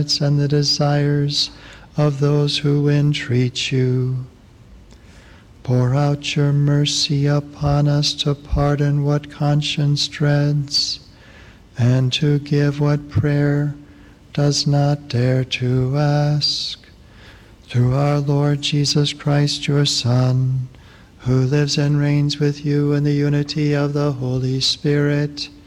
merits and the desires of those who entreat you. Pour out your mercy upon us to pardon what conscience dreads, and to give what prayer does not dare to ask. Through our Lord Jesus Christ, your Son, who lives and reigns with you in the unity of the Holy Spirit,